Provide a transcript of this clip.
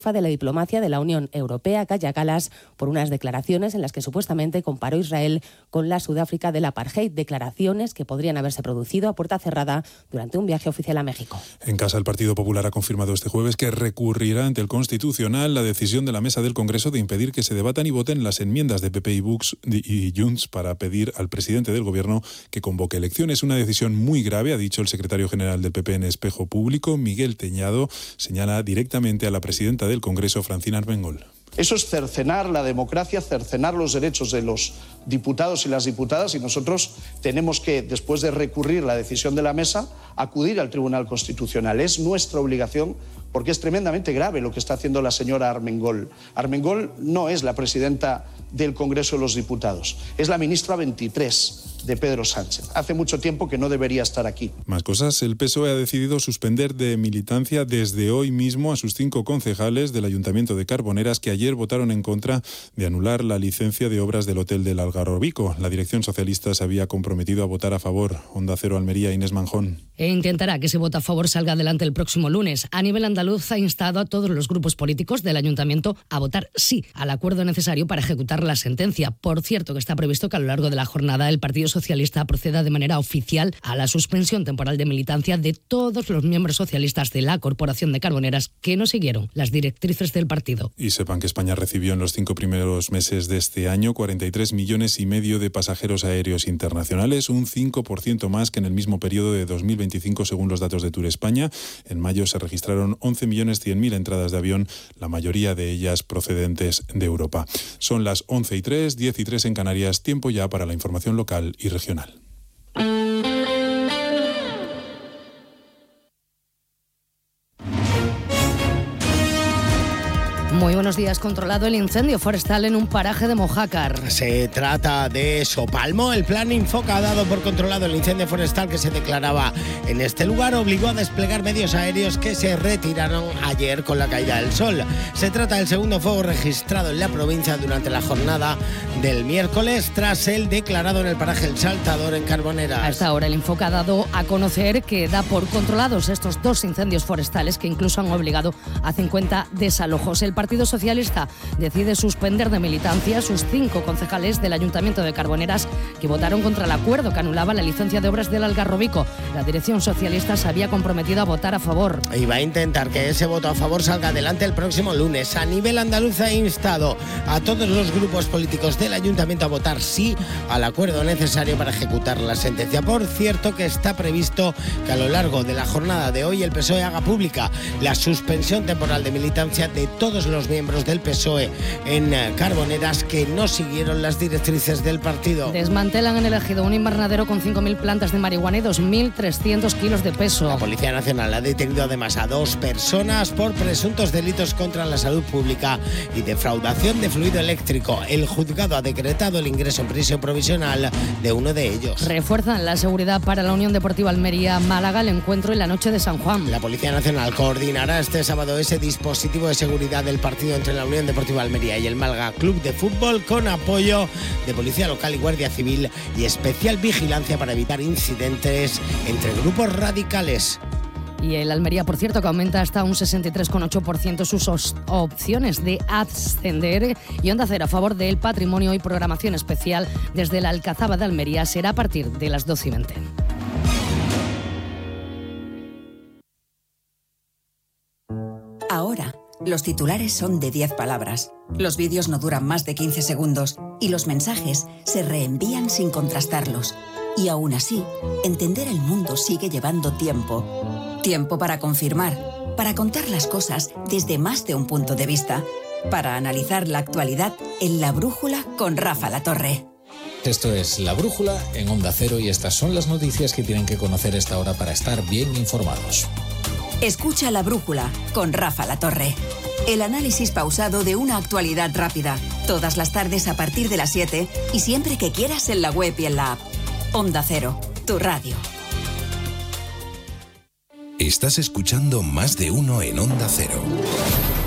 de la diplomacia de la Unión Europea, Kaja Kallas, por unas declaraciones en las que supuestamente comparó Israel con la Sudáfrica del apartheid, declaraciones que podrían haberse producido a puerta cerrada durante un viaje oficial a México. En casa, el Partido Popular ha confirmado este jueves que recurrirá ante el Constitucional la decisión de la Mesa del Congreso de impedir que se debatan y voten las enmiendas de PP y Vox y Junts para pedir al presidente del Gobierno que convoque elecciones. Una decisión muy grave, ha dicho el secretario general del PP en Espejo Público, Miguel Teñado, señala directamente a la presidenta del Congreso, Francina Armengol. Eso es cercenar la democracia, cercenar los derechos de los diputados y las diputadas, y nosotros tenemos que, después de recurrir la decisión de la mesa, acudir al Tribunal Constitucional. Es nuestra obligación, porque es tremendamente grave lo que está haciendo la señora Armengol. Armengol no es la presidenta del Congreso de los Diputados, es la ministra 23 de Pedro Sánchez. Hace mucho tiempo que no debería estar aquí. Más cosas, el PSOE ha decidido suspender de militancia desde hoy mismo a sus 5 concejales del Ayuntamiento de Carboneras que ayer votaron en contra de anular la licencia de obras del Hotel del Algarrobico. La dirección socialista se había comprometido a votar a favor. Onda Cero Almería, Inés Manjón. E intentará que ese voto a favor salga adelante el próximo lunes. A nivel andaluz ha instado a todos los grupos políticos del Ayuntamiento a votar sí al acuerdo necesario para ejecutar la sentencia. Por cierto, que está previsto que a lo largo de la jornada el Partido Socialista proceda de manera oficial a la suspensión temporal de militancia de todos los miembros socialistas de la Corporación de Carboneras que no siguieron las directrices del partido. Y sepan que España recibió en los 5 primeros meses de este año 43,5 millones de pasajeros aéreos internacionales, un 5% más que en el mismo periodo de 2025 según los datos de Tour España. En mayo se registraron 11.100.000 entradas de avión, la mayoría de ellas procedentes de Europa. Son las 11:03, 10:03 en Canarias, tiempo ya para la información local y regional. Muy buenos días. Controlado el incendio forestal en un paraje de Mojácar. Se trata de Sopalmo. El plan Infoca dado por controlado el incendio forestal que se declaraba en este lugar obligó a desplegar medios aéreos que se retiraron ayer con la caída del sol. Se trata del segundo fuego registrado en la provincia durante la jornada del miércoles tras el declarado en el paraje El Saltador en Carboneras. Hasta ahora el Infoca ha dado a conocer que da por controlados estos 2 incendios forestales que incluso han obligado a 50 desalojos. El Partido Socialista decide suspender de militancia a sus 5 concejales del Ayuntamiento de Carboneras que votaron contra el acuerdo que anulaba la licencia de obras del Algarrobico. La dirección socialista se había comprometido a votar a favor. Y va a intentar que ese voto a favor salga adelante el próximo lunes. A nivel andaluz ha instado a todos los grupos políticos del Ayuntamiento a votar sí al acuerdo necesario para ejecutar la sentencia. Por cierto, que está previsto que a lo largo de la jornada de hoy el PSOE haga pública la suspensión temporal de militancia de todos los miembros del PSOE en Carboneras que no siguieron las directrices del partido. Desmantelan en el Ejido un invernadero con 5.000 plantas de marihuana y 2.300 kilos de peso. La Policía Nacional ha detenido además a 2 personas por presuntos delitos contra la salud pública y defraudación de fluido eléctrico. El juzgado ha decretado el ingreso en prisión provisional de uno de ellos. Refuerzan la seguridad para la Unión Deportiva Almería-Málaga el encuentro en la noche de San Juan. La Policía Nacional coordinará este sábado ese dispositivo de seguridad del partido entre la Unión Deportiva Almería y el Málaga Club de Fútbol con apoyo de Policía Local y Guardia Civil y especial vigilancia para evitar incidentes entre grupos radicales. Y el Almería, por cierto, que aumenta hasta un 63,8% sus opciones de ascender. Y Onda Cero a favor del patrimonio y programación especial desde la Alcazaba de Almería será a partir de las 12:20. Ahora, los titulares son de 10 palabras. Los vídeos no duran más de 15 segundos y los mensajes se reenvían sin contrastarlos. Y aún así, entender el mundo sigue llevando tiempo. Tiempo para confirmar, para contar las cosas desde más de un punto de vista, para analizar la actualidad en La Brújula con Rafa Latorre. Esto es La Brújula en Onda Cero y estas son las noticias que tienen que conocer esta hora para estar bien informados. Escucha La Brújula con Rafa Latorre. El análisis pausado de una actualidad rápida. Todas las tardes a partir de las 7 y siempre que quieras en la web y en la app. Onda Cero, tu radio. Estás escuchando Más de Uno en Onda Cero.